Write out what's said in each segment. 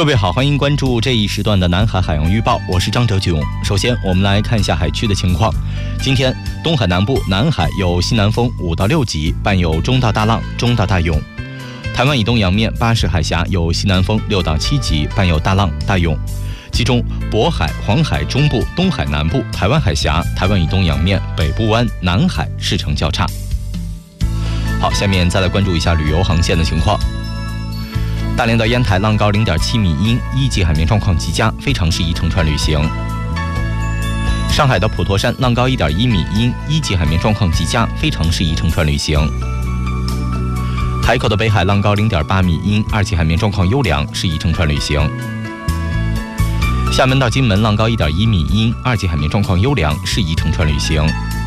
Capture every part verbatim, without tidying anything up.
各位好，欢迎关注这一时段的南海海洋预报，我是张哲炯。首先我们来看一下海区的情况。今天东海南部、南海有西南风五到六级，伴有中到大浪、中到大涌。台湾以东洋面巴士海峡有西南风六到七级，伴有大浪、大涌。其中渤海、黄海中部、东海南部、台湾海峡、台湾以东洋面、北部湾、南海势成较差。好，下面再来关注一下旅游航线的情况。大连到烟台浪高零点七米阴，一级海面状况极佳，非常适宜乘船旅行。上海的普陀山浪高一点一米阴，一级海面状况极佳，非常适宜乘船旅行。海口的北海浪高零点八米阴，二级海面状况优良，适宜乘船旅行。厦门到金门浪高一点一米阴，二级海面状况优良，适宜乘船旅行。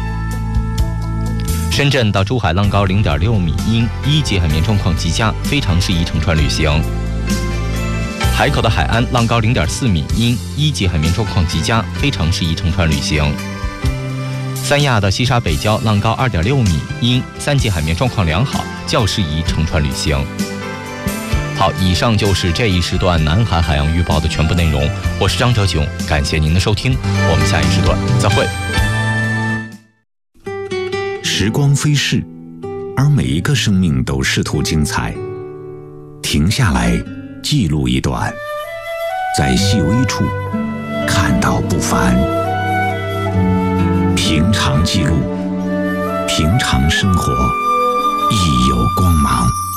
深圳到珠海浪高零点六米阴，一级海面状况极佳，非常适宜乘船旅行。海口的海安浪高零点四米阴，一级海面状况极佳，非常适宜乘船旅行。三亚的西沙北礁浪高二点六米阴，三级海面状况良好，较适宜乘船旅行。好，以上就是这一时段南海海洋预报的全部内容。我是张哲炯，感谢您的收听，我们下一时段再会。 时光飞逝，而每一个生命都试图精彩。停下来，记录一段，在细微处看到不凡。平常记录，平常生活亦有光芒。